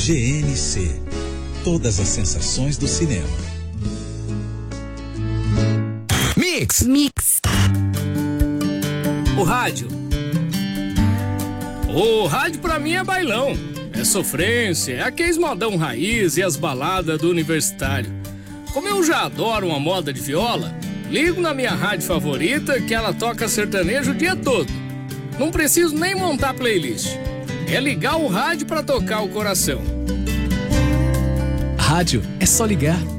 GNC. Todas as sensações do cinema. Mix. O rádio. O rádio pra mim é bailão. É sofrência, é aqueles modão raiz e as baladas do universitário. Como eu já adoro uma moda de viola, ligo na minha rádio favorita que ela toca sertanejo o dia todo. Não preciso nem montar playlist. É ligar o rádio pra tocar o coração. Rádio é só ligar.